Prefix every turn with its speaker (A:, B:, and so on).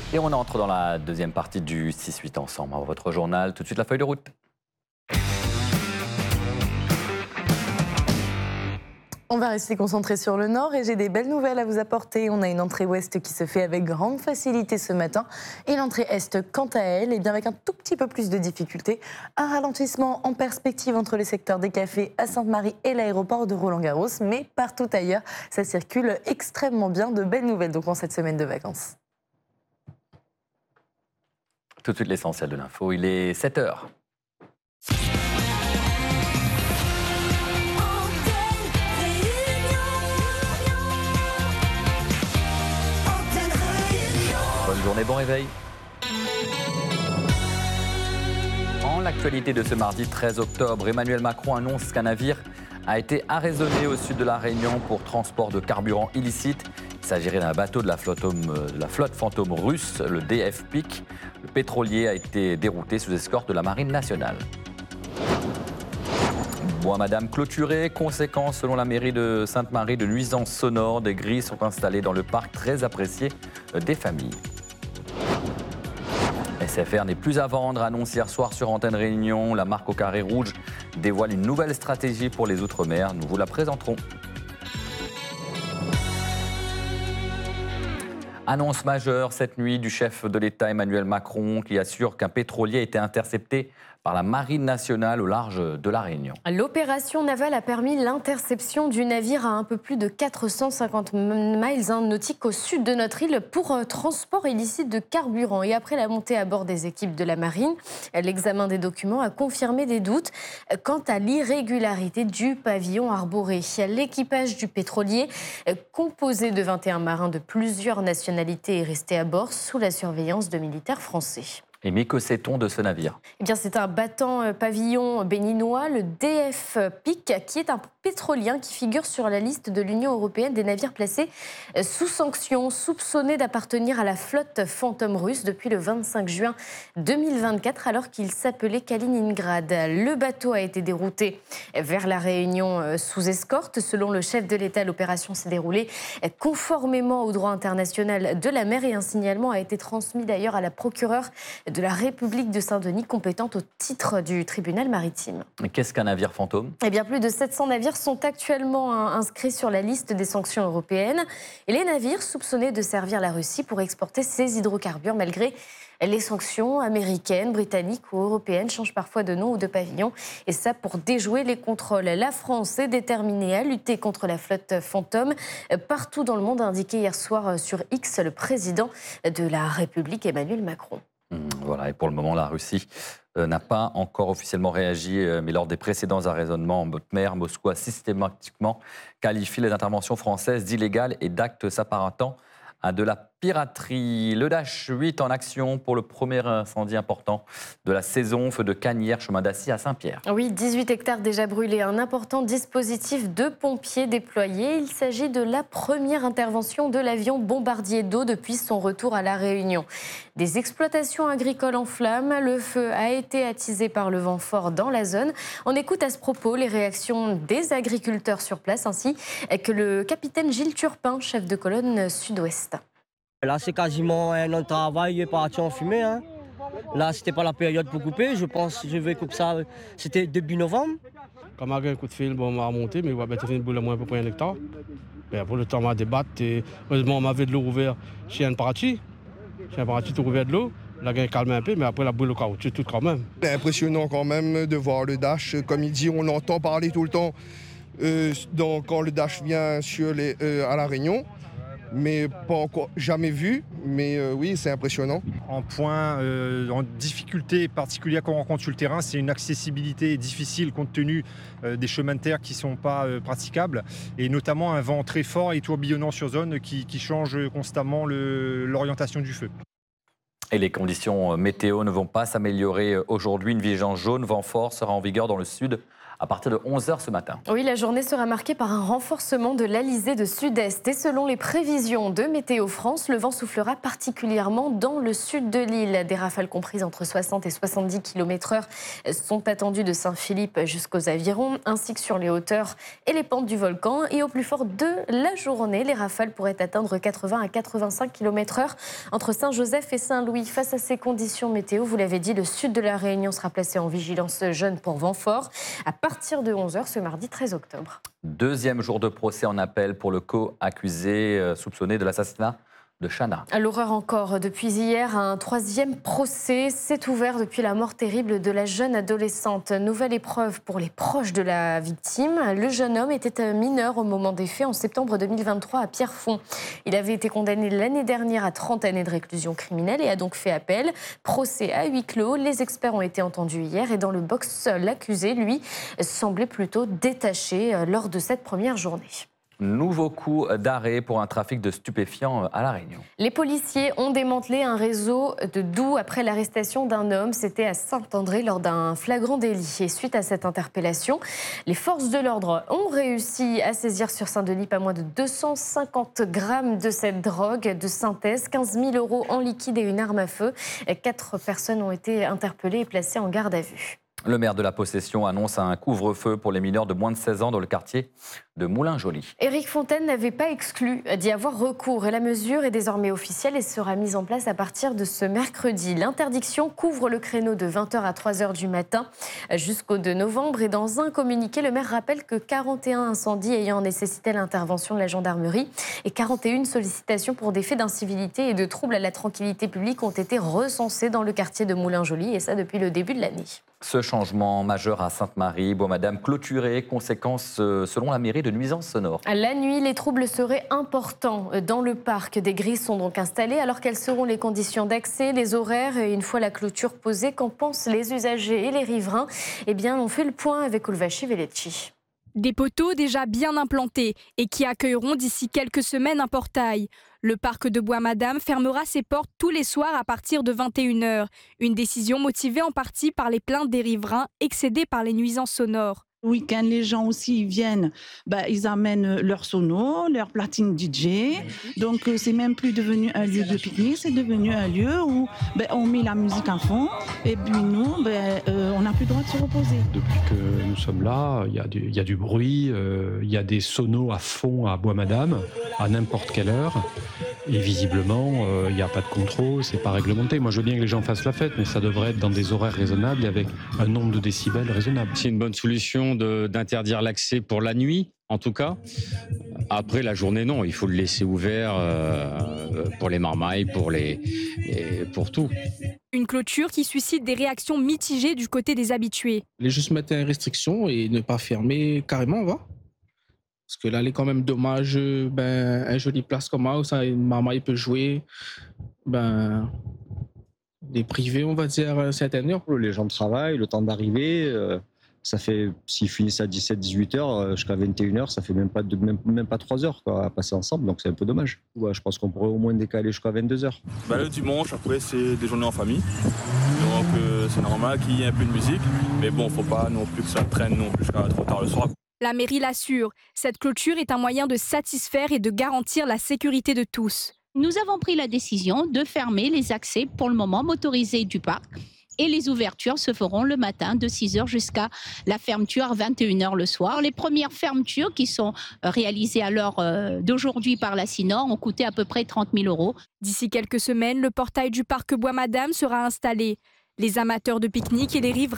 A: Et on entre dans la deuxième partie du 6-8 ensemble. Votre journal, tout de suite la feuille de route.
B: On va rester concentré sur le nord et j'ai des belles nouvelles à vous apporter. On a une entrée ouest qui se fait avec grande facilité ce matin et l'entrée est, quant à elle, bien avec un tout petit peu plus de difficultés. Un ralentissement en perspective entre les secteurs des cafés à Sainte-Marie et l'aéroport de Roland-Garros, mais partout ailleurs, ça circule extrêmement bien. De belles nouvelles donc en cette semaine de vacances.
A: Tout de suite l'essentiel de l'info, il est 7h. Bonne journée, bon réveil. En l'actualité de ce mardi 13 octobre, Emmanuel Macron annonce qu'un navire a été arraisonné au sud de la Réunion pour transport de carburant illicite. Il s'agirait d'un bateau de la flotte fantôme russe, le DF Pic. Le pétrolier a été dérouté sous escorte de la Marine nationale. Bois Madame clôturé, conséquence selon la mairie de Sainte-Marie de nuisances sonores. Des grilles sont installées dans le parc, très appréciées des familles. SFR n'est plus à vendre, annonce hier soir sur Antenne Réunion. La marque au carré rouge dévoile une nouvelle stratégie pour les Outre-mer. Nous vous la présenterons. Annonce majeure cette nuit du chef de l'État Emmanuel Macron qui assure qu'un pétrolier a été intercepté par la Marine nationale au large de la Réunion.
C: L'opération navale a permis l'interception du navire à un peu plus de 450 miles nautiques au sud de notre île pour transport illicite de carburant. Et après la montée à bord des équipes de la Marine, l'examen des documents a confirmé des doutes quant à l'irrégularité du pavillon arboré. L'équipage du pétrolier, composé de 21 marins de plusieurs nationalités, est resté à bord sous la surveillance de militaires français.
A: Et mais que sait-on de ce navire ?
C: Eh bien, c'est un battant pavillon béninois, le DF Pic, qui est un pétrolien qui figure sur la liste de l'Union européenne des navires placés sous sanction, soupçonné d'appartenir à la flotte fantôme russe depuis le 25 juin 2024, alors qu'il s'appelait Kaliningrad. Le bateau a été dérouté vers la Réunion sous escorte. Selon le chef de l'État, l'opération s'est déroulée conformément au droit international de la mer et un signalement a été transmis d'ailleurs à la procureure de la République de Saint-Denis, compétente au titre du tribunal maritime.
A: Mais qu'est-ce qu'un navire fantôme ?
C: Eh bien, plus de 700 navires sont actuellement inscrits sur la liste des sanctions européennes. Et les navires soupçonnés de servir la Russie pour exporter ses hydrocarbures malgré les sanctions américaines, britanniques ou européennes changent parfois de nom ou de pavillon. Et ça pour déjouer les contrôles. La France est déterminée à lutter contre la flotte fantôme partout dans le monde, a indiqué hier soir sur X le président de la République, Emmanuel Macron.
A: Voilà, et pour le moment, la Russie n'a pas encore officiellement réagi, mais lors des précédents arraisonnements en haute mer, Moscou a systématiquement qualifié les interventions françaises d'illégales et d'actes s'apparentant à de la piraterie. Le Dash 8 en action pour le premier incendie important de la saison. Feu de Canière, chemin d'Assy à Saint-Pierre.
C: Oui, 18 hectares déjà brûlés. Un important dispositif de pompiers déployé. Il s'agit de la première intervention de l'avion bombardier d'eau depuis son retour à La Réunion. Des exploitations agricoles en flammes. Le feu a été attisé par le vent fort dans la zone. On écoute à ce propos les réactions des agriculteurs sur place ainsi que le capitaine Gilles Turpin, chef de colonne sud-ouest.
D: Là, c'est quasiment un an de travail parti en fumée. Hein. Là, c'était pas la période pour couper. Je pense que je vais couper ça. C'était début novembre.
E: Quand on a un coup de fil, bon, on m'a remonté, mais on va mettre une boule à moins à peu près 1 hectare. Et après, le temps m'a débattu. Et heureusement, on m'avait de l'eau ouverte chez un parati. Chez un parati, tout ouvert de l'eau. La gain calme un peu, mais après, la boule au caoutchouc, tout quand même.
F: C'est impressionnant quand même de voir le Dash. Comme il dit, on entend parler tout le temps quand le Dash vient à La Réunion. Mais pas encore jamais vu, mais oui, c'est impressionnant.
G: En point, en difficulté particulière qu'on rencontre sur le terrain, c'est une accessibilité difficile compte tenu des chemins de terre qui ne sont pas praticables, et notamment un vent très fort et tourbillonnant sur zone qui change constamment l'orientation du feu.
A: Et les conditions météo ne vont pas s'améliorer aujourd'hui. Une vigilance jaune, vent fort, sera en vigueur dans le sud à partir de 11h ce matin.
C: Oui, la journée sera marquée par un renforcement de l'alizé de sud-est. Et selon les prévisions de Météo France, le vent soufflera particulièrement dans le sud de l'île. Des rafales comprises entre 60 et 70 km/h sont attendues de Saint-Philippe jusqu'aux Avirons, ainsi que sur les hauteurs et les pentes du volcan. Et au plus fort de la journée, les rafales pourraient atteindre 80 à 85 km/h entre Saint-Joseph et Saint-Louis. Face à ces conditions météo, vous l'avez dit, le sud de la Réunion sera placé en vigilance jaune pour vent fort à partir de 11h ce mardi 13 octobre.
A: Deuxième jour de procès en appel pour le co-accusé soupçonné de l'assassinat de Chana.
C: L'horreur encore. Depuis hier, un troisième procès s'est ouvert depuis la mort terrible de la jeune adolescente. Nouvelle épreuve pour les proches de la victime. Le jeune homme était mineur au moment des faits en septembre 2023 à Pierrefonds. Il avait été condamné l'année dernière à 30 années de réclusion criminelle et a donc fait appel. Procès à huis clos. Les experts ont été entendus hier et dans le box, l'accusé, lui, semblait plutôt détaché lors de cette première journée.
A: Nouveau coup d'arrêt pour un trafic de stupéfiants à La Réunion.
C: Les policiers ont démantelé un réseau de Doubs après l'arrestation d'un homme. C'était à Saint-André lors d'un flagrant délit. Et suite à cette interpellation, les forces de l'ordre ont réussi à saisir sur Saint-Denis pas moins de 250 grammes de cette drogue de synthèse, 15 000 € en liquide et une arme à feu. 4 personnes ont été interpellées et placées en garde à vue.
A: Le maire de la Possession annonce un couvre-feu pour les mineurs de moins de 16 ans dans le quartier de Moulin-Joly.
C: Éric Fontaine n'avait pas exclu d'y avoir recours et la mesure est désormais officielle et sera mise en place à partir de ce mercredi. L'interdiction couvre le créneau de 20h à 3h du matin jusqu'au 2 novembre et dans un communiqué, le maire rappelle que 41 incendies ayant nécessité l'intervention de la gendarmerie et 41 sollicitations pour des faits d'incivilité et de troubles à la tranquillité publique ont été recensés dans le quartier de Moulin-Joly et ça depuis le début de l'année.
A: Ce changement majeur à Sainte-Marie, Bois-Madame clôturé, conséquence selon la mairie de nuisances sonores.
C: La nuit, les troubles seraient importants dans le parc. Des grilles sont donc installées. Alors quelles seront les conditions d'accès, les horaires et une fois la clôture posée, qu'en pensent les usagers et les riverains? Eh bien, on fait le point avec Ulvashi Velecci.
H: Des poteaux déjà bien implantés et qui accueilleront d'ici quelques semaines un portail. Le parc de Bois-Madame fermera ses portes tous les soirs à partir de 21h. Une décision motivée en partie par les plaintes des riverains excédés par les nuisances sonores.
I: Le week-end, les gens aussi viennent, ils amènent leur sono, leur platine DJ. Donc, c'est même plus devenu un lieu de pique-nique, c'est devenu un lieu où on met la musique à fond. Et puis nous, on n'a plus le droit de se reposer.
J: Depuis que nous sommes là, il y a du bruit, il y a des sonos à fond à Bois-Madame, à n'importe quelle heure. Et visiblement, il n'y a pas de contrôle, c'est pas réglementé. Moi, je veux bien que les gens fassent la fête, mais ça devrait être dans des horaires raisonnables et avec un nombre de décibels raisonnable.
K: C'est une bonne solution d'interdire l'accès pour la nuit, en tout cas. Après, la journée, non. Il faut le laisser ouvert pour les marmailles, pour tout.
H: Une clôture qui suscite des réactions mitigées du côté des habitués.
L: Les juste mettre une restriction et ne pas fermer carrément, va. Parce que là, il est quand même dommage, une jolie place comme ça, où ça, une marmaille peut jouer, des privés, on va dire, à une certaine heure.
M: Les gens travaillent, le temps d'arriver, ça fait, s'ils finissent à 17-18 heures, jusqu'à 21 heures, ça fait même pas 3 heures quoi, à passer ensemble, donc c'est un peu dommage. Ouais, je pense qu'on pourrait au moins décaler jusqu'à 22 heures.
N: Le dimanche, après, c'est des journées en famille, donc c'est normal qu'il y ait un peu de musique, mais bon, faut pas non plus que ça traîne non plus jusqu'à trop tard le soir.
H: La mairie l'assure, cette clôture est un moyen de satisfaire et de garantir la sécurité de tous.
O: Nous avons pris la décision de fermer les accès pour le moment motorisés du parc et les ouvertures se feront le matin de 6h jusqu'à la fermeture à 21h le soir. Les premières fermetures qui sont réalisées à l'heure d'aujourd'hui par la CINOR ont coûté à peu près 30 000 €.
H: D'ici quelques semaines, le portail du parc Bois-Madame sera installé. Les amateurs de pique-nique et les riverains